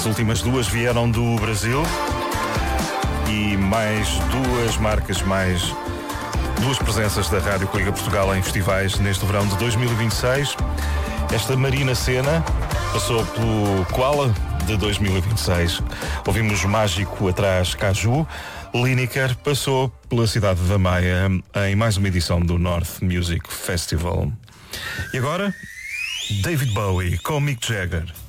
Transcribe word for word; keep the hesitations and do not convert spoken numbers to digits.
As últimas duas vieram do Brasil e mais duas marcas, mais duas presenças da Rádio Coliga Portugal em festivais neste verão de dois mil e vinte e seis. Esta Marina Sena passou pelo Koala de dois mil e vinte e seis. Ouvimos Mágico atrás Caju. Lineker passou pela cidade da Maia em mais uma edição do North Music Festival. E agora, David Bowie com Mick Jagger.